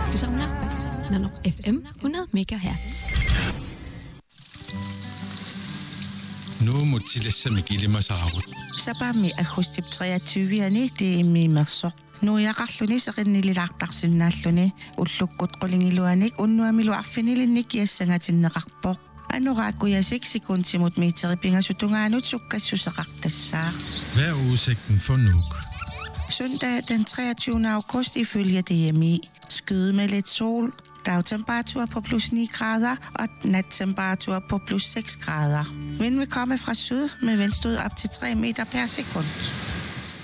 Du savner Nanook FM 100 MHz. Nu mutilassami kilimasaarut. Sapami agustip 23-ani tiimmiimersoq. Nuiaqarluni seqinnililaartarsinnaalluni ullukkut qulingiluanik unnuamilu arfinilinnik kiassangatinneqarpoq. Anoraakujasik sekuntimut miiteripingasutungaanut sukkassuseqartassaaq. Hvad er udsigten for Nuuk? Søndag den 23. august ifølge DMI. Skyde med lidt sol. Dagtemperatur på plus 9 grader og nattemperatur på plus 6 grader. Vind vil komme fra syd med vindstød op til 3 meter per sekund.